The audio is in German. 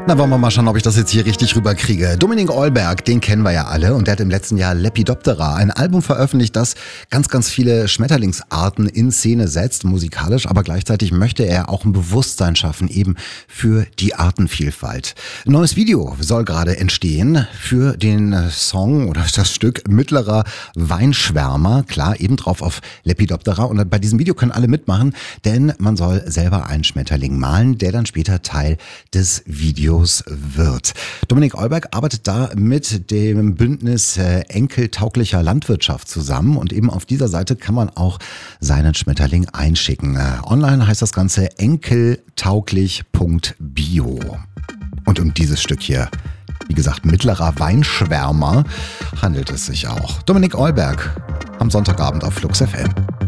Na, wollen wir mal schauen, ob ich das jetzt hier richtig rüberkriege. Dominik Eulberg, den kennen wir ja alle und der hat im letzten Jahr Lepidoptera, ein Album veröffentlicht, das ganz viele Schmetterlingsarten in Szene setzt, musikalisch, aber gleichzeitig möchte er auch ein Bewusstsein schaffen, eben für die Artenvielfalt. Ein neues Video soll gerade entstehen für den Song oder das Stück Mittlerer Weinschwärmer, klar, eben drauf auf Lepidoptera, und bei diesem Video können alle mitmachen, denn man soll selber einen Schmetterling malen, der dann später Teil des Videos wird. Dominik Eulberg arbeitet da mit dem Bündnis enkeltauglicher Landwirtschaft zusammen und eben auf dieser Seite kann man auch seinen Schmetterling einschicken. Online heißt das Ganze enkeltauglich.bio. Und um dieses Stück hier, wie gesagt, Mittlerer Weinschwärmer, handelt es sich auch. Dominik Eulberg am Sonntagabend auf Flux FM.